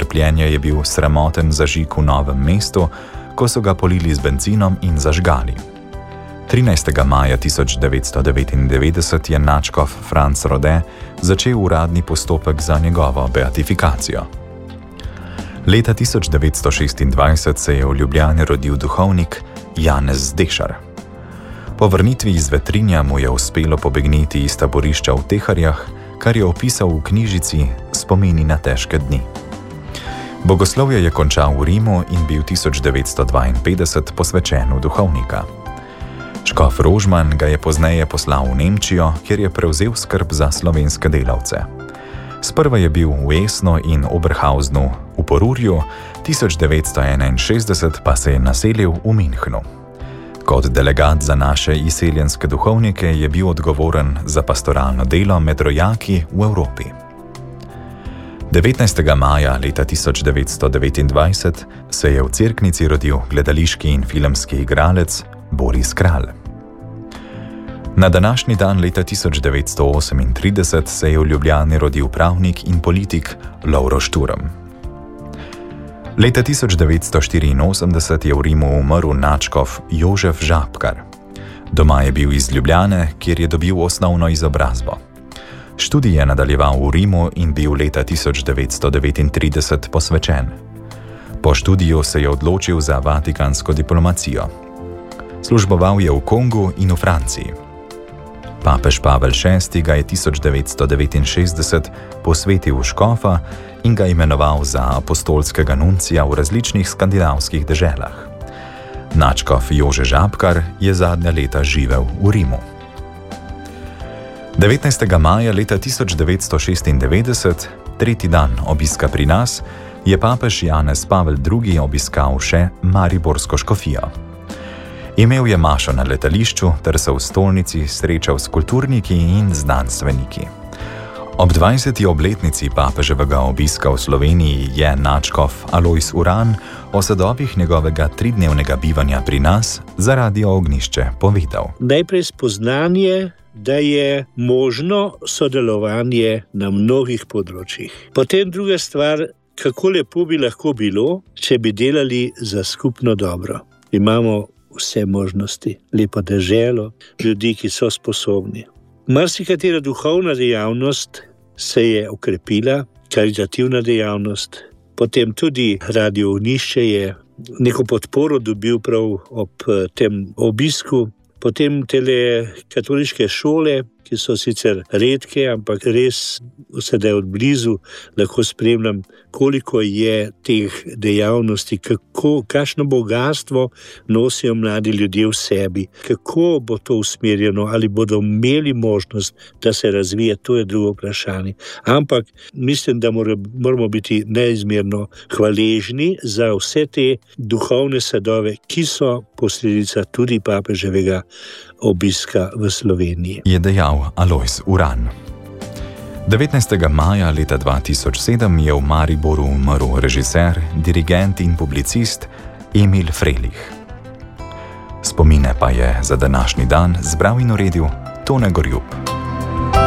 trpljenja je bil sramoten zažig v Novem mestu, ko so ga polili z benzinom in zažgali. 13. maja 1999 je nadškof Franz Rode začel uradni postopek za njegovo beatifikacijo. Leta 1926 se je v Ljubljani rodil duhovnik Janez Dešar. Po vrnitvi iz Vetrinja mu je uspelo pobegniti iz taborišča v Teharjah, kar je opisal v knjižici Spomini na težke dni. Bogoslovje je končal v Rimu in bil 1952 posvečen v duhovnika. Škof Rožman ga je pozneje poslal v Nemčijo, kjer je prevzel skrb za slovenske delavce. Sprva je bil v Esnu in Oberhausnu v Porurju, 1961 pa se je naselil v Münchnu. Kot delegat za naše izseljenske duhovnike je bil odgovoren za pastoralno delo med rojaki v Evropi. 19. maja leta 1929 se je v Cerknici rodil gledališki in filmski igralec Boris Kralj. Na današnji dan leta 1938 se je v Ljubljani rodil pravnik in politik Lovro Šturm. Leta 1984 je v Rimu umrl nadškof Jožef Žabkar. Doma je bil iz Ljubljane, kjer je dobil osnovno izobrazbo. Študij je nadaljeval v Rimu in bil leta 1939 posvečen. Po študiju se je odločil za vatikansko diplomacijo. Služboval je v Kongu in v Franciji. Papež Pavel VI ga je 1969 posvetil v škofa in ga imenoval za apostolskega nuncija v različnih skandinavskih deželah. Nadškof Jože Žabkar je zadnja leta živel v Rimu. 19. maja leta 1996, tretji dan obiska pri nas, je papež Janez Pavel II. Obiskal še mariborsko škofijo. Imel je mašo na letališču ter se v stolnici srečal s kulturniki in znanstveniki. Ob 20. obletnici papeževega obiska v Sloveniji je nadškof Alojz Uran o sadovih njegovega 3-dnevnega bivanja pri nas za Radio Ognjišče povedal. Najprej spoznanje, da je možno sodelovanje na mnogih področjih. Potem druga stvar, kako lepo bi lahko bilo, če bi delali za skupno dobro. Imamo vse možnosti, lepo deželo, ljudi, ki so sposobni. Marsikatera duhovna dejavnost se je okrepila, karitativna dejavnost, potem tudi Radio Ognjišče je neko podporo dobil prav ob tem obisku, potem tele katoliške šole, ki so sicer redke, ampak res sedaj od blizu lahko spremljam, koliko je teh dejavnosti, kakšno bogastvo nosijo mladi ljudje v sebi, kako bo to usmerjeno, ali bodo imeli možnost, da se razvije, to je drugo vprašanje. Ampak mislim, da moramo biti neizmerno hvaležni za vse te duhovne sadove, ki so posledica tudi papeževega obiska v Sloveniji. Je dejal Alojz Uran. 19. maja leta 2007 je v Mariboru umrl režiser, dirigent in publicist Emil Frelih. Spomine pa je za današnji dan zbral in uredil Tone Gorjup.